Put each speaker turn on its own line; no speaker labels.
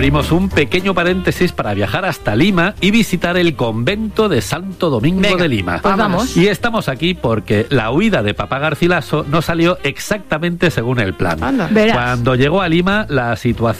abrimos un pequeño paréntesis para viajar hasta Lima y visitar el convento de Santo Domingo de Lima.
Pues vamos.
Y estamos aquí porque la huida de Papá Garcilaso no salió exactamente según el plan.
Verás.
Cuando llegó a Lima, la situación